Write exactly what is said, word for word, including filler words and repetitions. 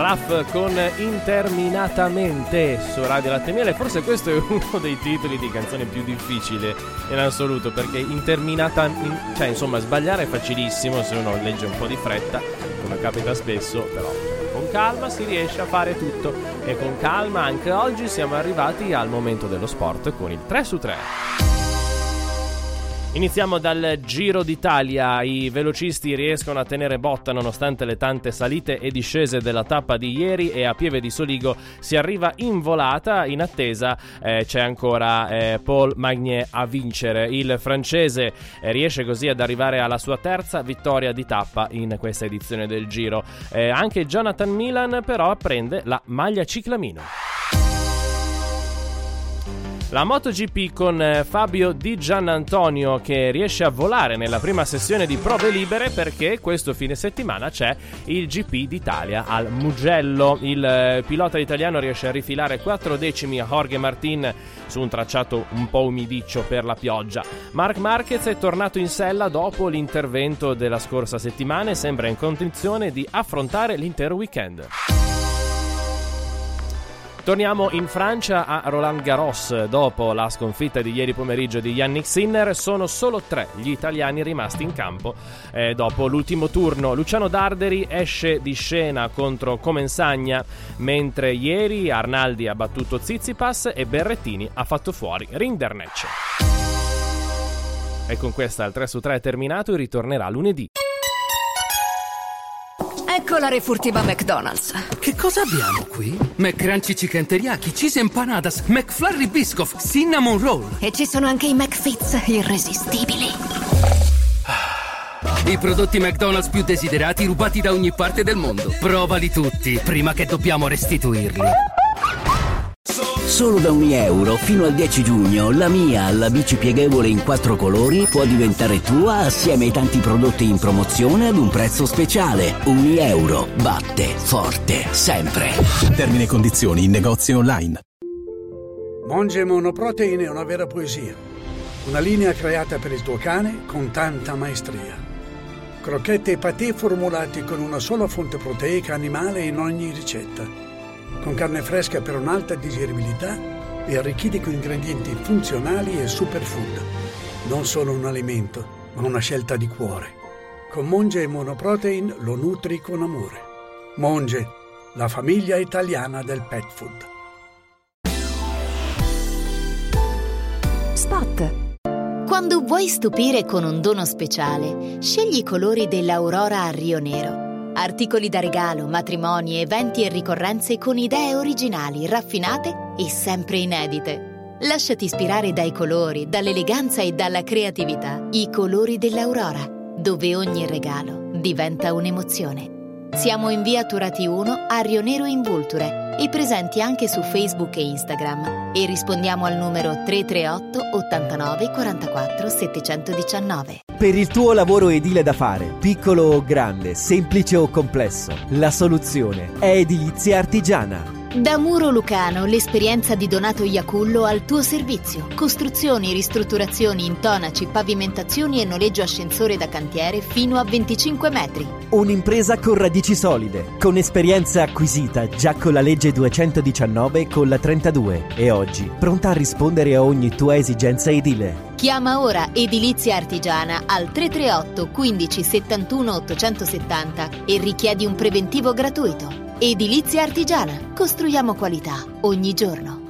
Raff con Interminatamente su Radio Latte Miele. Forse questo è uno dei titoli di canzone più difficile in assoluto, perché interminata, in, cioè insomma sbagliare è facilissimo se uno legge un po' di fretta, come capita spesso, però con calma si riesce a fare tutto, e con calma anche oggi siamo arrivati al momento dello sport con il tre su tre. Iniziamo dal Giro d'Italia. I velocisti riescono a tenere botta nonostante le tante salite e discese della tappa di ieri, e a Pieve di Soligo si arriva in volata. In attesa eh, c'è ancora eh, Paul Magnier a vincere. Il francese eh, riesce così ad arrivare alla sua terza vittoria di tappa in questa edizione del Giro. Eh, anche Jonathan Milan però prende la maglia ciclamino. La MotoGP con Fabio Di Giannantonio che riesce a volare nella prima sessione di prove libere, perché questo fine settimana c'è il G P d'Italia al Mugello. Il pilota italiano riesce a rifilare quattro decimi a Jorge Martin su un tracciato un po' umidiccio per la pioggia. Marc Marquez è tornato in sella dopo l'intervento della scorsa settimana e sembra in condizione di affrontare l'intero weekend. Torniamo in Francia a Roland Garros. Dopo la sconfitta di ieri pomeriggio di Yannick Sinner, sono solo tre gli italiani rimasti in campo eh, dopo l'ultimo turno. Luciano Darderi esce di scena contro Comensagna, mentre ieri Arnaldi ha battuto Tsitsipas e Berrettini ha fatto fuori Rinderknech. E con questa il tre su tre è terminato e ritornerà lunedì. Ecco la refurtiva McDonald's. Che cosa abbiamo qui? McCrunchy Chicken Teriyaki, Cheese Empanadas, McFlurry Biscoff, Cinnamon Roll. E ci sono anche i McFits irresistibili. I prodotti McDonald's più desiderati rubati da ogni parte del mondo. Provali tutti, prima che dobbiamo restituirli. Solo da un euro fino al dieci giugno la mia, la bici pieghevole in quattro colori, può diventare tua assieme ai tanti prodotti in promozione ad un prezzo speciale. Un euro batte forte sempre. Termini e condizioni in negozi online. Monge Monoprotein è una vera poesia. Una linea creata per il tuo cane con tanta maestria. Crocchette e patè formulati con una sola fonte proteica animale in ogni ricetta. Con carne fresca per un'alta digeribilità e arricchiti con ingredienti funzionali e superfood. Non solo un alimento, ma una scelta di cuore. Con Monge Monoprotein lo nutri con amore. Monge, la famiglia italiana del pet food. Spot. Quando vuoi stupire con un dono speciale, scegli i colori dell'Aurora a Rio Nero. Articoli da regalo, matrimoni, eventi e ricorrenze con idee originali, raffinate e sempre inedite. Lasciati ispirare dai colori, dall'eleganza e dalla creatività. I colori dell'Aurora, dove ogni regalo diventa un'emozione. Siamo in via Turati uno a Rio Nero in Vulture e presenti anche su Facebook e Instagram. E rispondiamo al numero tre tre otto ottantanove quarantaquattro settecentonovantanove. Per il tuo lavoro edile da fare, piccolo o grande, semplice o complesso, la soluzione è Edilizia Artigiana. Da Muro Lucano, l'esperienza di Donato Iacullo al tuo servizio. Costruzioni, ristrutturazioni, intonaci, pavimentazioni e noleggio ascensore da cantiere fino a venticinque metri. Un'impresa con radici solide, con esperienza acquisita già con la legge duecentodiciannove e con la trentadue, e oggi pronta a rispondere a ogni tua esigenza edile. Chiama ora Edilizia Artigiana al tre tre otto quindici settantuno ottocentosettanta e richiedi un preventivo gratuito. Edilizia Artigiana. Costruiamo qualità ogni giorno.